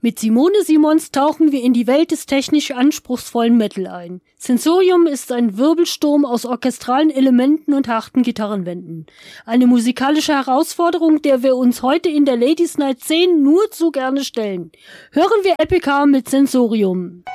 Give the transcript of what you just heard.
Mit Simone Simons tauchen wir in die Welt des technisch anspruchsvollen Metal ein. Sensorium ist ein Wirbelsturm aus orchestralen Elementen und harten Gitarrenwänden. Eine musikalische Herausforderung, der wir uns heute in der Ladies Night 10 nur zu gerne stellen. Hören wir Epica mit Sensorium.